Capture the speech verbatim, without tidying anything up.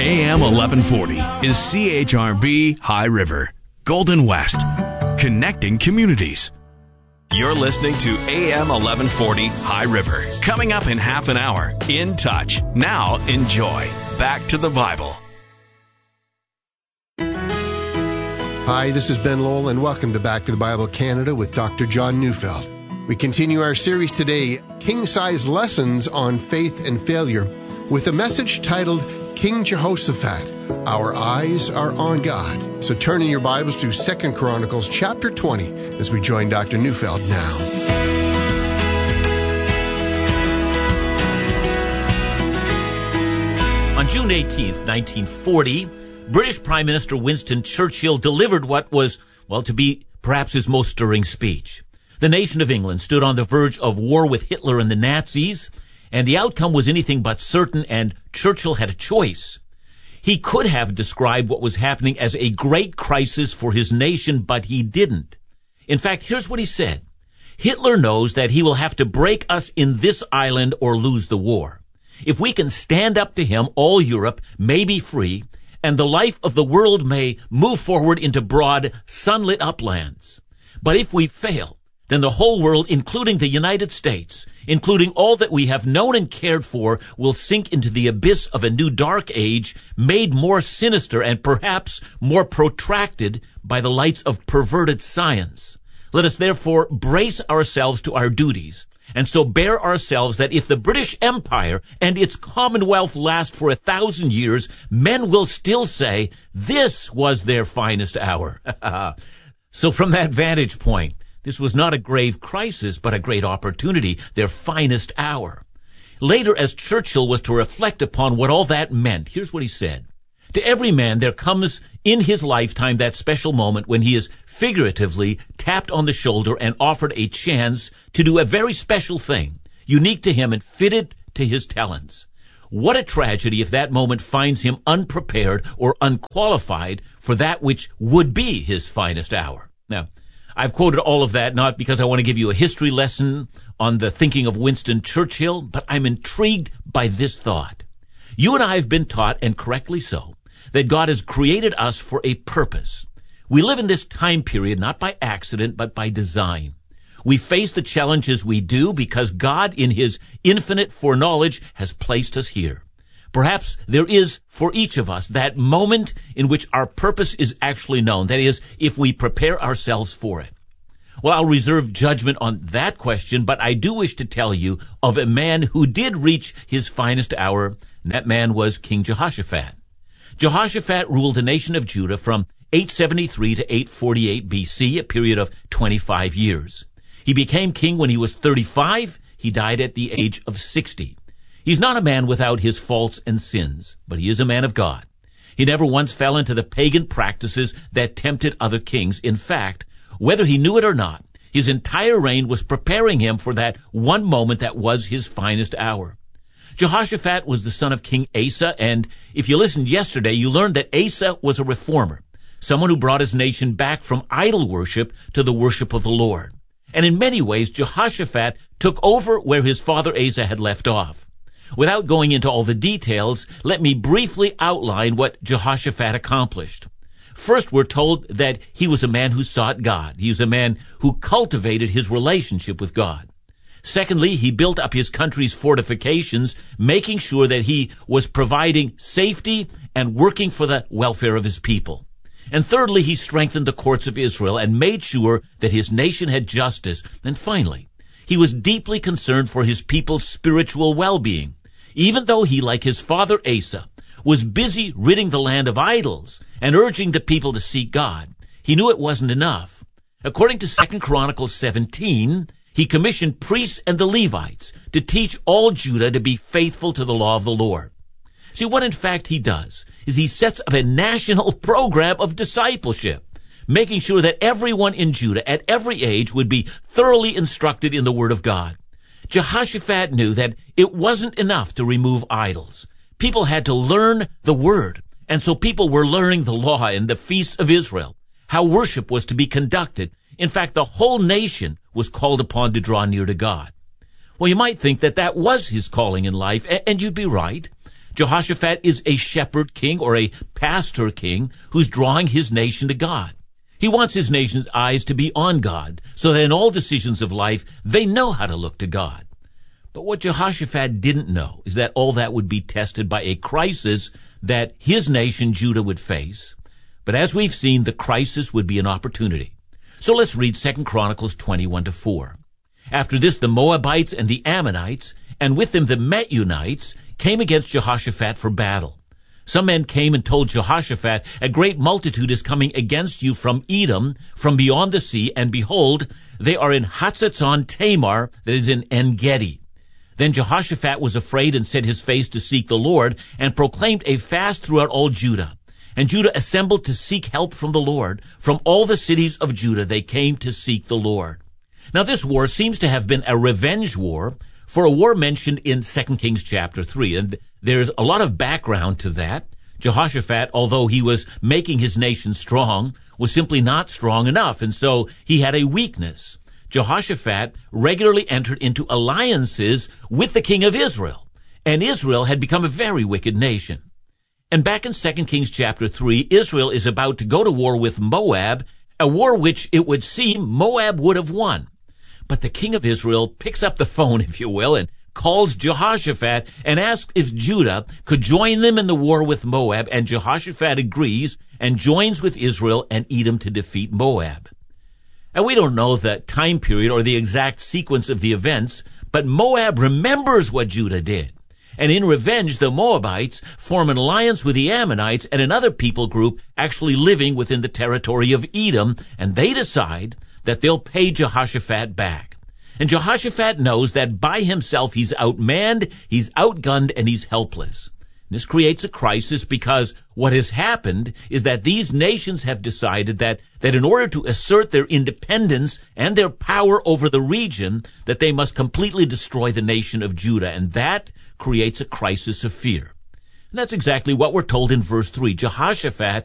A M eleven forty is C H R B High River, Golden West, connecting communities. You're listening to A M eleven forty High River. Coming up in half an hour, In Touch. Now enjoy. Back to the Bible. Hi, this is Ben Lowell, and welcome to Back to the Bible Canada with Doctor John Neufeld. We continue our series today, King-Size Lessons on Faith and Failure, with a message titled King Jehoshaphat, Our Eyes Are on God. So turn in your Bibles to Second Chronicles chapter twenty as we join Doctor Neufeld now. On June eighteenth, nineteen forty, British Prime Minister Winston Churchill delivered what was, well, to be perhaps his most stirring speech. The nation of England stood on the verge of war with Hitler and the Nazis, and the outcome was anything but certain, and Churchill had a choice. He could have described what was happening as a great crisis for his nation, but he didn't. In fact, here's what he said. Hitler knows that he will have to break us in this island or lose the war. If we can stand up to him, all Europe may be free, and the life of the world may move forward into broad, sunlit uplands. But if we fail, then the whole world, including the United States, including all that we have known and cared for, will sink into the abyss of a new dark age, made more sinister and perhaps more protracted by the lights of perverted science. Let us therefore brace ourselves to our duties, and so bear ourselves that if the British Empire and its Commonwealth last for a thousand years, men will still say, this was their finest hour. So from that vantage point, this was not a grave crisis, but a great opportunity, their finest hour. Later, as Churchill was to reflect upon what all that meant, here's what he said. To every man there comes in his lifetime that special moment when he is figuratively tapped on the shoulder and offered a chance to do a very special thing, unique to him and fitted to his talents. What a tragedy if that moment finds him unprepared or unqualified for that which would be his finest hour. Now, I've quoted all of that not because I want to give you a history lesson on the thinking of Winston Churchill, but I'm intrigued by this thought. You and I have been taught, and correctly so, that God has created us for a purpose. We live in this time period not by accident, but by design. We face the challenges we do because God, in his infinite foreknowledge, has placed us here. Perhaps there is, for each of us, that moment in which our purpose is actually known. That is, if we prepare ourselves for it. Well, I'll reserve judgment on that question, but I do wish to tell you of a man who did reach his finest hour, and that man was King Jehoshaphat. Jehoshaphat ruled the nation of Judah from eight seventy-three to eight forty-eight B C, a period of twenty-five years. He became king when he was thirty-five. He died at the age of sixty. He's not a man without his faults and sins, but he is a man of God. He never once fell into the pagan practices that tempted other kings. In fact, whether he knew it or not, his entire reign was preparing him for that one moment that was his finest hour. Jehoshaphat was the son of King Asa, and if you listened yesterday, you learned that Asa was a reformer, someone who brought his nation back from idol worship to the worship of the Lord. And in many ways, Jehoshaphat took over where his father Asa had left off. Without going into all the details, let me briefly outline what Jehoshaphat accomplished. First, we're told that he was a man who sought God. He was a man who cultivated his relationship with God. Secondly, he built up his country's fortifications, making sure that he was providing safety and working for the welfare of his people. And thirdly, he strengthened the courts of Israel and made sure that his nation had justice. And finally, he was deeply concerned for his people's spiritual well-being. Even though he, like his father Asa, was busy ridding the land of idols and urging the people to seek God, he knew it wasn't enough. According to Second Chronicles seventeen, he commissioned priests and the Levites to teach all Judah to be faithful to the law of the Lord. See, what in fact he does is he sets up a national program of discipleship, making sure that everyone in Judah at every age would be thoroughly instructed in the Word of God. Jehoshaphat knew that it wasn't enough to remove idols. People had to learn the Word, and so people were learning the law and the feasts of Israel, how worship was to be conducted. In fact, the whole nation was called upon to draw near to God. Well, you might think that that was his calling in life, and you'd be right. Jehoshaphat is a shepherd king or a pastor king who's drawing his nation to God. He wants his nation's eyes to be on God so that in all decisions of life, they know how to look to God. But what Jehoshaphat didn't know is that all that would be tested by a crisis that his nation, Judah, would face. But as we've seen, the crisis would be an opportunity. So let's read Second Chronicles twenty-one to four. After this, the Moabites and the Ammonites, and with them the Meunites, came against Jehoshaphat for battle. Some men came and told Jehoshaphat, "A great multitude is coming against you from Edom, from beyond the sea, and behold, they are in Hatzatzon Tamar, that is in En-Gedi." Then Jehoshaphat was afraid and set his face to seek the Lord, and proclaimed a fast throughout all Judah. And Judah assembled to seek help from the Lord. From all the cities of Judah they came to seek the Lord. Now this war seems to have been a revenge war for a war mentioned in Second Kings chapter three. And there's a lot of background to that. Jehoshaphat, although he was making his nation strong, was simply not strong enough, and so he had a weakness. Jehoshaphat regularly entered into alliances with the king of Israel, and Israel had become a very wicked nation. And back in Second Kings chapter three, Israel is about to go to war with Moab, a war which it would seem Moab would have won. But the king of Israel picks up the phone, if you will, and calls Jehoshaphat and asks if Judah could join them in the war with Moab, and Jehoshaphat agrees and joins with Israel and Edom to defeat Moab. And we don't know the time period or the exact sequence of the events, but Moab remembers what Judah did. And in revenge, the Moabites form an alliance with the Ammonites and another people group actually living within the territory of Edom, and they decide that they'll pay Jehoshaphat back. And Jehoshaphat knows that by himself he's outmanned, he's outgunned, and he's helpless. This creates a crisis because what has happened is that these nations have decided that, that in order to assert their independence and their power over the region, that they must completely destroy the nation of Judah, and that creates a crisis of fear. And that's exactly what we're told in verse three. Jehoshaphat